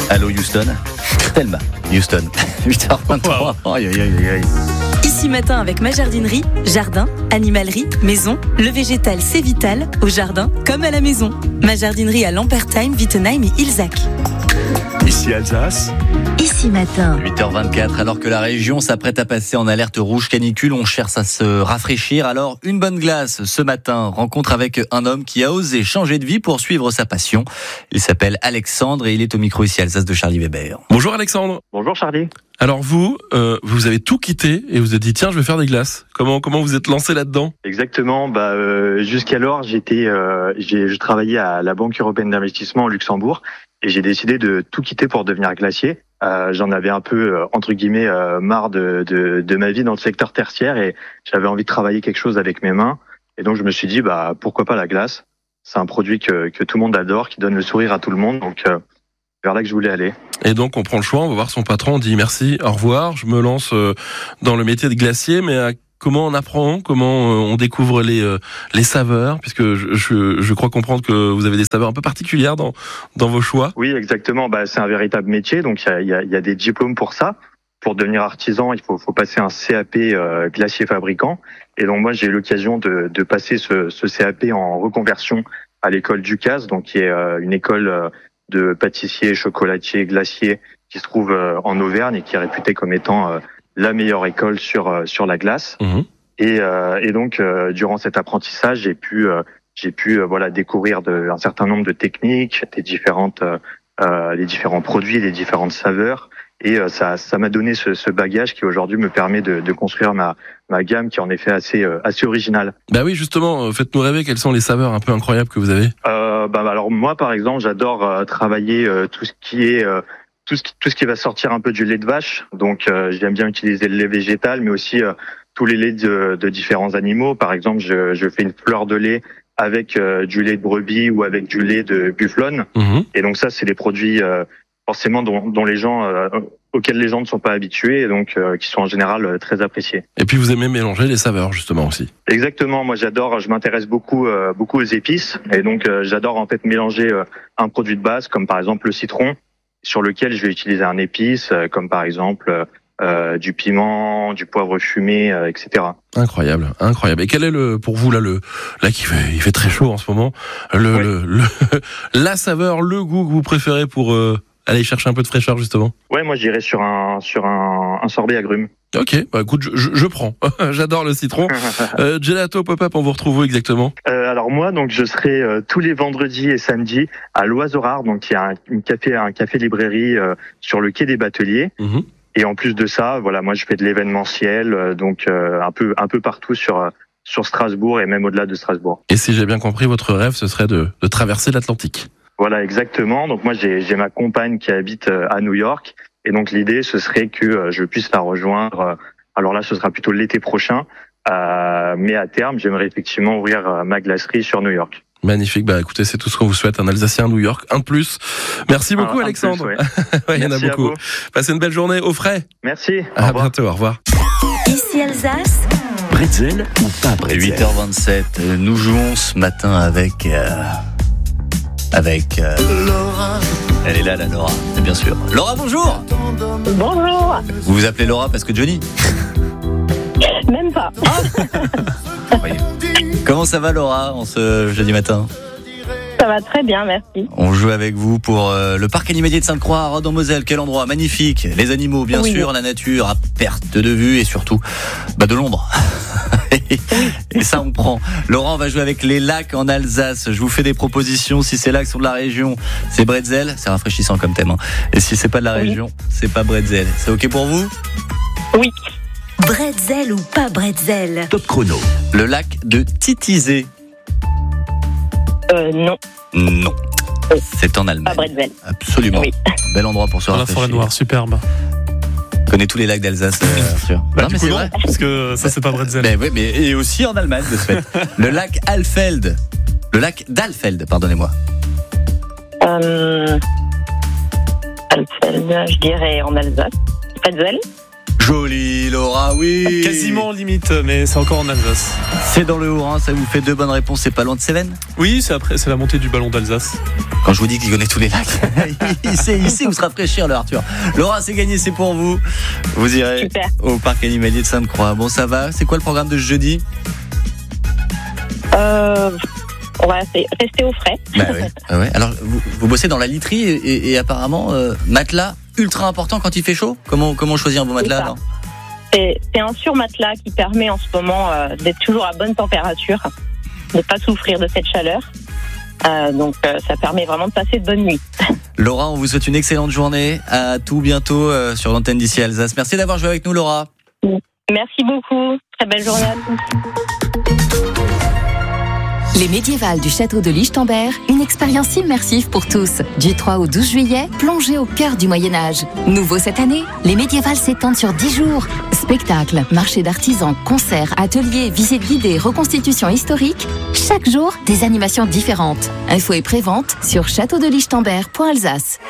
Allô Houston. Thelma, Houston. 8h23. Wow. Aïe, aïe, aïe, aïe. Ici Matin avec ma jardinerie, jardin, animalerie, maison. Le végétal c'est vital, au jardin comme à la maison. Ma jardinerie à Lampertheim, Wittenheim et Ilzac. Ici Alsace. Ici Matin. 8h24, alors que la région s'apprête à passer en alerte rouge canicule, on cherche à se rafraîchir. Alors, une bonne glace ce matin. Rencontre avec un homme qui a osé changer de vie pour suivre sa passion. Il s'appelle Alexandre et il est au micro ici Alsace de Charlie Weber. Bonjour Alexandre. Bonjour Charlie. Alors vous avez tout quitté et vous avez dit tiens je vais faire des glaces. Comment vous êtes lancé là-dedans? Exactement. Jusqu'alors je travaillais à la Banque européenne d'investissement au Luxembourg et j'ai décidé de tout quitter pour devenir glacier. J'en avais un peu entre guillemets marre de ma vie dans le secteur tertiaire et j'avais envie de travailler quelque chose avec mes mains. Et donc je me suis dit pourquoi pas la glace. C'est un produit que tout le monde adore, qui donne le sourire à tout le monde. Donc vers là que je voulais aller. Et donc on prend le choix, on va voir son patron, on dit merci, au revoir, je me lance dans le métier de glacier, mais comment on apprend, comment on découvre les saveurs, puisque je crois comprendre que vous avez des saveurs un peu particulières dans vos choix. Oui, exactement. C'est un véritable métier, donc il y a des diplômes pour ça. Pour devenir artisan, il faut passer un CAP glacier fabricant. Et donc moi j'ai eu l'occasion de passer ce CAP en reconversion à l'école Ducasse, donc qui est une école de pâtissier, chocolatier, glacier qui se trouve en Auvergne et qui est réputée comme étant la meilleure école sur la glace. Mmh. Et donc durant cet apprentissage, j'ai pu découvrir un certain nombre de techniques, les différents produits, les différentes saveurs. Et ça m'a donné ce bagage qui aujourd'hui me permet de construire ma gamme qui est en effet assez originale. Bah oui, justement, faites-nous rêver, quelles sont les saveurs un peu incroyables que vous avez? Alors moi par exemple, j'adore travailler tout ce qui va sortir un peu du lait de vache. Donc j'aime bien utiliser le lait végétal, mais aussi tous les laits de différents animaux. Par exemple, je fais une fleur de lait avec du lait de brebis ou avec du lait de bufflonne. Mmh. Et donc ça, c'est des produits forcément dont les gens auxquels les gens ne sont pas habitués et donc qui sont en général très appréciés. Et puis vous aimez mélanger les saveurs justement aussi. Exactement, moi je m'intéresse beaucoup aux épices et donc j'adore en fait mélanger un produit de base comme par exemple le citron sur lequel je vais utiliser un épice comme par exemple du piment, du poivre fumé, etc. Incroyable. Et quel est pour vous là il fait très chaud en ce moment, la saveur, le goût que vous préférez pour aller chercher un peu de fraîcheur justement? Ouais, moi j'irais sur un sorbet agrumes. Ok, écoute, je prends. J'adore le citron. Gelato Pop-Up, on vous retrouve où exactement? Alors moi, donc je serai tous les vendredis et samedis à l'Oiseau Rare, donc il y a un café librairie sur le quai des Bateliers. Mmh. Et en plus de ça, voilà, moi je fais de l'événementiel, donc un peu partout sur Strasbourg et même au-delà de Strasbourg. Et si j'ai bien compris, votre rêve ce serait de traverser l'Atlantique? Voilà, exactement. Donc moi j'ai ma compagne qui habite à New York et donc l'idée ce serait que je puisse la rejoindre. Alors là ce sera plutôt l'été prochain, mais à terme j'aimerais effectivement ouvrir ma glacerie sur New York. Magnifique, écoutez, c'est tout ce qu'on vous souhaite, un Alsacien à New York, un de plus. Merci beaucoup Alexandre. Plus, ouais. Il y en a beaucoup. Passez une belle journée au frais. Merci. À bientôt, au revoir. Ici Alsace. Bretzel ou pas bretzel? 8h27, nous jouons ce matin avec Laura. Elle est là, la Laura, bien sûr. Laura, bonjour. Bonjour. Vous vous appelez Laura parce que Johnny? Même pas. Comment ça va Laura en ce jeudi matin? Ça va très bien, merci. On joue avec vous pour le parc animalier de Sainte-Croix à Rhodes-en-Moselle. Quel endroit magnifique. Les animaux, bien sûr, la nature à perte de vue et surtout de l'ombre. Et ça on prend. Laurent, on va jouer avec les lacs en Alsace. Je vous fais des propositions. Si ces lacs sont de la région, c'est bretzel. C'est rafraîchissant comme thème. Et si c'est pas de la région, c'est pas bretzel. C'est ok pour vous? Oui. Bretzel ou pas bretzel? Top chrono. Le lac de Titisee. Non. Non. C'est en Allemagne. Pas bretzel. Absolument. Oui. Bel endroit pour se Dans la rafraîchir. forêt noire, superbe. Je connais tous les lacs d'Alsace, Arthur. Du coup, non, parce que ça, c'est pas bretzel. Mais oui, et aussi en Allemagne, de ce fait. Le lac Alfeld. Le lac d'Alfeld, pardonnez-moi. Alfeld, je dirais en Alsace. Bretzel. Joli, Laura, oui. Quasiment limite, mais c'est encore en Alsace. C'est dans le Haut-Rhin, ça vous fait 2 bonnes réponses, c'est pas loin de Cévennes. Oui, c'est la montée du ballon d'Alsace. Quand je vous dis qu'il connaît tous les lacs, il sait où se rafraîchir, le Arthur. Laura, c'est gagné, c'est pour vous. Vous irez Super. au parc animalier de Sainte-Croix. Bon, ça va. C'est quoi le programme de ce jeudi? On va rester au frais. Bah oui. Ah ouais. Alors, vous bossez dans la literie et apparemment, matelas ultra important quand il fait chaud. Comment choisir un beau matelas alors? C'est un surmatelas qui permet en ce moment d'être toujours à bonne température, de ne pas souffrir de cette chaleur. Donc ça permet vraiment de passer de bonnes nuits. Laura, on vous souhaite une excellente journée. À tout bientôt sur l'antenne d'ici Alsace. Merci d'avoir joué avec nous, Laura. Merci beaucoup. Très belle journée à tous. Les médiévales du château de Lichtenberg, une expérience immersive pour tous. Du 3 au 12 juillet, plongez au cœur du Moyen-Âge. Nouveau cette année, les médiévales s'étendent sur 10 jours. Spectacles, marchés d'artisans, concerts, ateliers, visites guidées, reconstitutions historiques. Chaque jour, des animations différentes. Infos et prévente sur châteaudelichtenberg.alsace.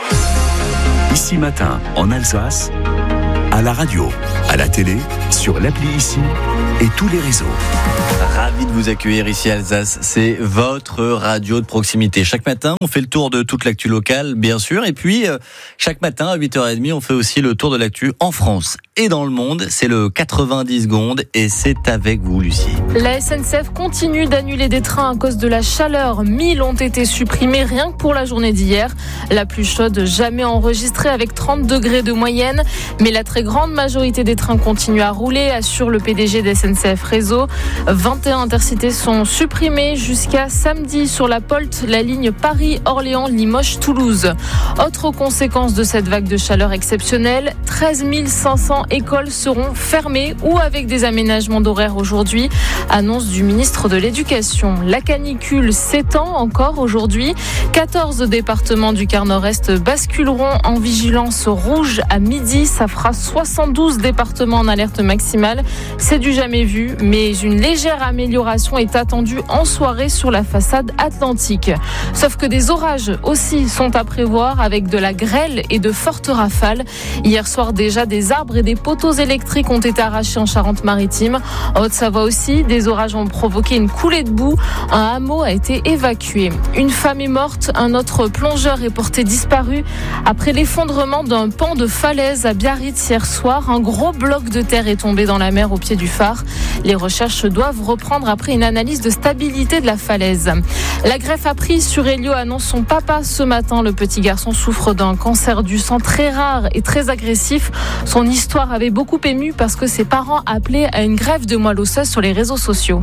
Ici Matin, en Alsace, à la radio, à la télé, sur l'appli Ici et tous les réseaux. Ravi de vous accueillir ici Alsace, c'est votre radio de proximité. Chaque matin, on fait le tour de toute l'actu locale, bien sûr, et puis chaque matin à 8h30, on fait aussi le tour de l'actu en France et dans le monde. C'est le 90 secondes et c'est avec vous, Lucie. La SNCF continue d'annuler des trains à cause de la chaleur. 1000 ont été supprimés rien que pour la journée d'hier. La plus chaude jamais enregistrée avec 30 degrés de moyenne. Mais la très grande majorité des trains continuent à rouler, assure le PDG de SNCF Réseau. 21 intercités sont supprimés jusqu'à samedi sur la POLT, la ligne Paris-Orléans-Limoges-Toulouse. Autre conséquence de cette vague de chaleur exceptionnelle, 13 500 écoles seront fermées ou avec des aménagements d'horaires aujourd'hui, annonce du ministre de l'Éducation. La canicule s'étend encore aujourd'hui. 14 départements du quart nord-est basculeront en vigilance rouge à midi. Ça fera 72 départements en alerte maximale. C'est du jamais vu, mais une légère amélioration est attendue en soirée sur la façade atlantique. Sauf que des orages aussi sont à prévoir avec de la grêle et de fortes rafales. Hier soir déjà, des arbres et des poteaux électriques ont été arrachés en Charente-Maritime. En Haute-Savoie aussi, des orages ont provoqué une coulée de boue. Un hameau a été évacué. Une femme est morte, un autre plongeur est porté disparu après l'effondrement d'un pan de falaise à Biarritz hier soir. Un gros bloc de terre est tombé dans la mer au pied du phare. Les recherches doivent reprendre après une analyse de stabilité de la falaise. La greffe a pris sur Elio, annonce son papa ce matin. Le petit garçon souffre d'un cancer du sang très rare et très agressif. Son histoire avait beaucoup ému parce que ses parents appelaient à une greffe de moelle osseuse sur les réseaux sociaux.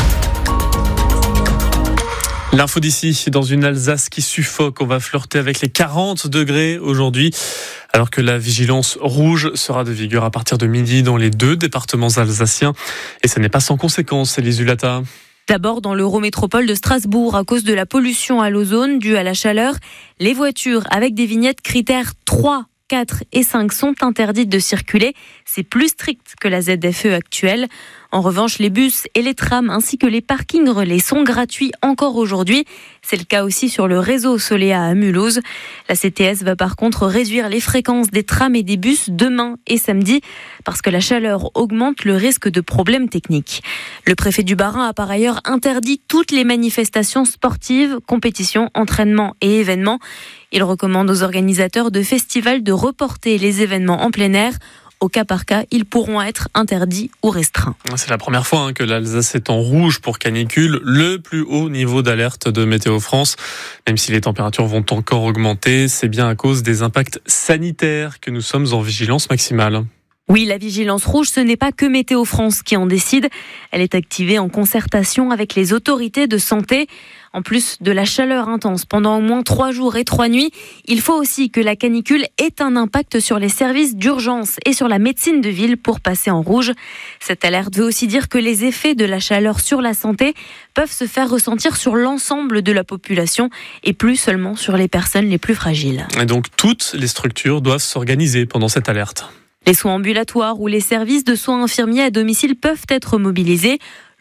L'info d'ici, dans une Alsace qui suffoque, on va flirter avec les 40 degrés aujourd'hui, alors que la vigilance rouge sera de vigueur à partir de midi dans les 2 départements alsaciens. Et ce n'est pas sans conséquence, Élise Hulata. D'abord dans l'Eurométropole de Strasbourg, à cause de la pollution à l'ozone due à la chaleur, les voitures avec des vignettes critères 3, 4 et 5 sont interdites de circuler. C'est plus strict que la ZFE actuelle. En revanche, les bus et les trams ainsi que les parkings relais sont gratuits encore aujourd'hui. C'est le cas aussi sur le réseau Soléa à Mulhouse. La CTS va par contre réduire les fréquences des trams et des bus demain et samedi parce que la chaleur augmente le risque de problèmes techniques. Le préfet du Bas-Rhin a par ailleurs interdit toutes les manifestations sportives, compétitions, entraînements et événements. Il recommande aux organisateurs de festivals de reporter les événements en plein air. Au cas par cas, ils pourront être interdits ou restreints. C'est la première fois que l'Alsace est en rouge pour canicule, le plus haut niveau d'alerte de Météo France. Même si les températures vont encore augmenter, c'est bien à cause des impacts sanitaires que nous sommes en vigilance maximale. Oui, la vigilance rouge, ce n'est pas que Météo France qui en décide. Elle est activée en concertation avec les autorités de santé. En plus de la chaleur intense pendant au moins 3 jours et 3 nuits, il faut aussi que la canicule ait un impact sur les services d'urgence et sur la médecine de ville pour passer en rouge. Cette alerte veut aussi dire que les effets de la chaleur sur la santé peuvent se faire ressentir sur l'ensemble de la population et plus seulement sur les personnes les plus fragiles. Et donc toutes les structures doivent s'organiser pendant cette alerte. Les soins ambulatoires ou les services de soins infirmiers à domicile peuvent être mobilisés.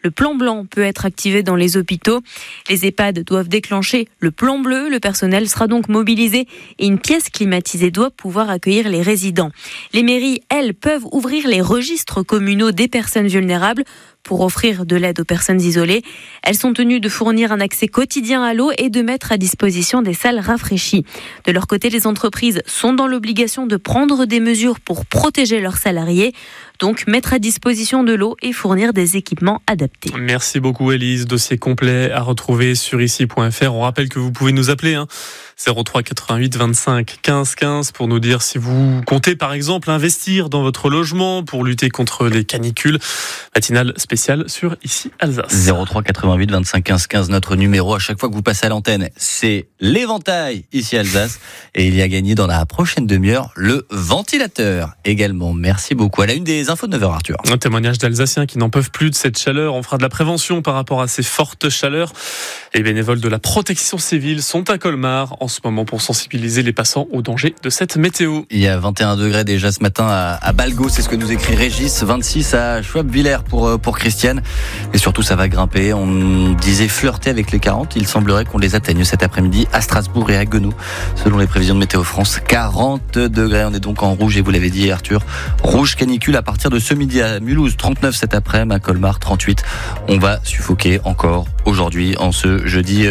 Le plan blanc peut être activé dans les hôpitaux. Les EHPAD doivent déclencher le plan bleu. Le personnel sera donc mobilisé et une pièce climatisée doit pouvoir accueillir les résidents. Les mairies, elles, peuvent ouvrir les registres communaux des personnes vulnérables pour offrir de l'aide aux personnes isolées. Elles sont tenues de fournir un accès quotidien à l'eau et de mettre à disposition des salles rafraîchies. De leur côté, les entreprises sont dans l'obligation de prendre des mesures pour protéger leurs salariés, donc mettre à disposition de l'eau et fournir des équipements adaptés. Merci beaucoup Élise, dossier complet à retrouver sur ici.fr. On rappelle que vous pouvez nous appeler 03 88 25 15 15 pour nous dire si vous comptez par exemple investir dans votre logement pour lutter contre les canicules. Matinale spéciale sur Ici Alsace. 03 88 25 15 15, notre numéro à chaque fois que vous passez à l'antenne, c'est l'éventail Ici Alsace, et il y a gagné dans la prochaine demi-heure le ventilateur également. Merci beaucoup. À la une des infos de 9h, Arthur. Un témoignage d'Alsaciens qui n'en peuvent plus de cette chaleur. On fera de la prévention par rapport à ces fortes chaleurs. Les bénévoles de la protection civile sont à Colmar en ce moment pour sensibiliser les passants aux dangers de cette météo. Il y a 21 degrés déjà ce matin à Balgo, c'est ce que nous écrit Régis, 26 à Schwab-Villers pour Christiane, et surtout ça va grimper. On disait flirter avec les 40, il semblerait qu'on les atteigne cet après-midi à Strasbourg et à Guenot, selon les prévisions de Météo France. 40 degrés, on est donc en rouge, et vous l'avez dit Arthur, rouge canicule à partir de ce midi à Mulhouse, 39 cet après-midi, à Colmar 38. On va suffoquer encore aujourd'hui en ce jeudi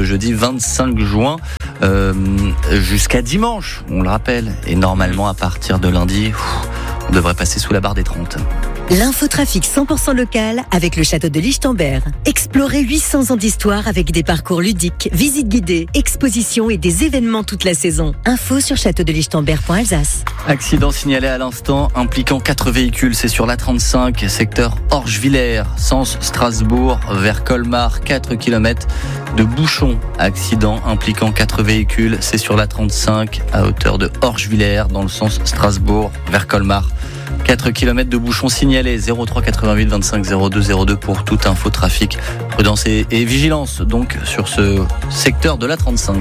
25 juin jusqu'à dimanche, on le rappelle, et normalement à partir de lundi, on devrait passer sous la barre des 30. L'infotrafic 100% local avec le château de Lichtenberg. Explorez 800 ans d'histoire avec des parcours ludiques, visites guidées, expositions et des événements toute la saison. Info sur châteaudelichtenberg.alsace. Accident signalé à l'instant impliquant 4 véhicules, c'est sur l'A35, secteur Orge-Villers, sens Strasbourg vers Colmar, 4 km de bouchons. Accident impliquant 4 véhicules, c'est sur l'A35 à hauteur de Orge-Villers dans le sens Strasbourg vers Colmar. 4 km de bouchons signalés, 03 88 25 02 02 pour toute info trafic. Prudence et vigilance donc sur ce secteur de l'A35.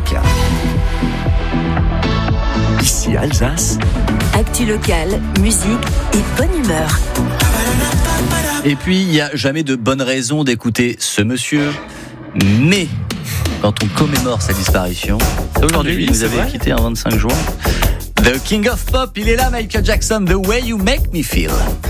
Ici Alsace. Actu locale, musique et bonne humeur. Et puis il n'y a jamais de bonne raison d'écouter ce monsieur, mais quand on commémore sa disparition, aujourd'hui il nous avait quitté un 25 juin. The King of Pop, il est là, Michael Jackson, The Way You Make Me Feel.